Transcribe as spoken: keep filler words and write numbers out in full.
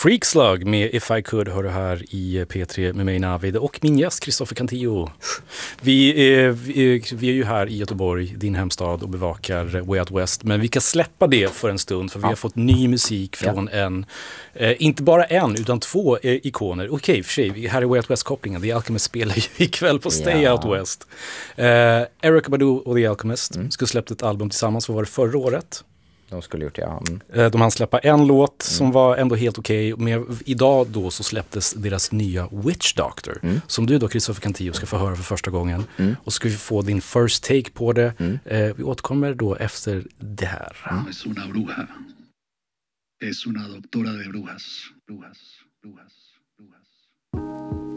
Freak Slug med If I Could hör du här i P tre med mig Navid och min gäst Christopher Cantillo. Vi är, vi, är, vi är ju här i Göteborg, din hemstad, och bevakar Way Out West. Men vi kan släppa det för en stund för vi har fått ny musik från ja. en, eh, inte bara en utan två eh, ikoner. Okej, okay, för sig, här är Way Out West-kopplingen. The Alchemist spelar ju ikväll på Stay ja. Out West. Eh, Erykah Badu och The Alchemist mm. skulle släppt ett album tillsammans, vad var det, förra året? De skulle gjort, ja. Mm. De hann släppa en låt mm. som var ändå helt okej. Okay. Men idag då så släpptes deras nya Witch Doctor. Mm. Som du då, Christopher Cantillo, ska få höra för första gången. Mm. Och ska vi få din first take på det. Mm. Eh, vi återkommer då efter det här. Mm. Es una bruja. Es una doctora de brujas. Brujas. Brujas.